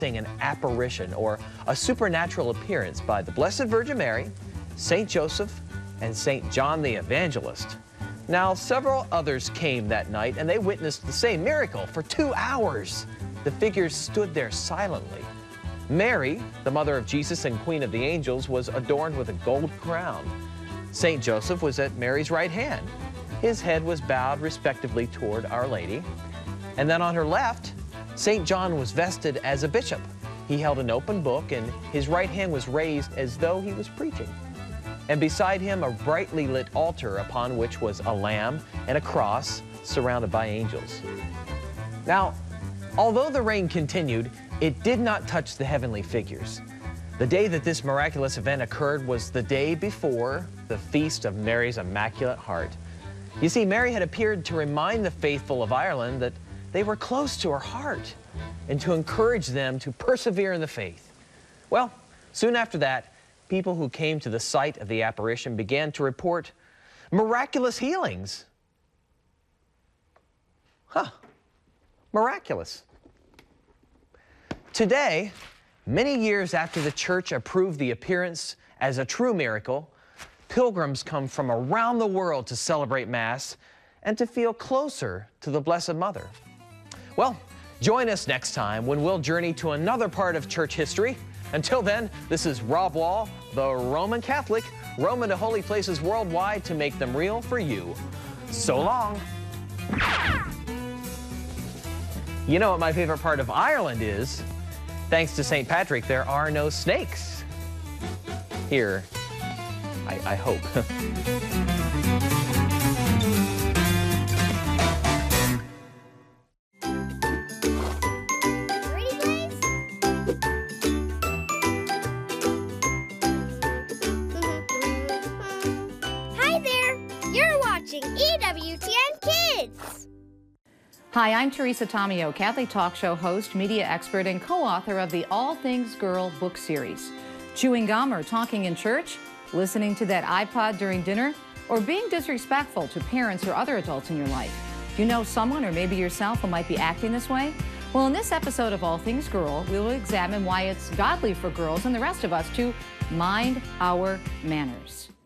An apparition or a supernatural appearance by the Blessed Virgin Mary, Saint Joseph, and Saint John the Evangelist. Now, several others came that night and they witnessed the same miracle for 2 hours. The figures stood there silently. Mary, the mother of Jesus and Queen of the Angels, was adorned with a gold crown. Saint Joseph was at Mary's right hand. His head was bowed respectively toward Our Lady. And then on her left, St. John was vested as a bishop. He held an open book and his right hand was raised as though he was preaching. And beside him, a brightly lit altar upon which was a lamb and a cross surrounded by angels. Now, although the rain continued, it did not touch the heavenly figures. The day that this miraculous event occurred was the day before the feast of Mary's Immaculate Heart. You see, Mary had appeared to remind the faithful of Ireland that they were close to her heart and to encourage them to persevere in the faith. Well, soon after that, people who came to the site of the apparition began to report miraculous healings. Miraculous. Today, many years after the church approved the appearance as a true miracle, pilgrims come from around the world to celebrate Mass and to feel closer to the Blessed Mother. Well, join us next time when we'll journey to another part of church history. Until then, this is Rob Wall, the Roman Catholic, roaming to holy places worldwide to make them real for you. So long. You know what my favorite part of Ireland is? Thanks to St. Patrick, there are no snakes. Here, I hope. EWTN Kids. Hi, I'm Teresa Tomeo, Catholic talk show host, media expert, and co-author of the All Things Girl book series. Chewing gum or talking in church, listening to that iPod during dinner, or being disrespectful to parents or other adults in your life. Do you know someone or maybe yourself who might be acting this way? Well, in this episode of All Things Girl, we will examine why it's godly for girls and the rest of us to mind our manners.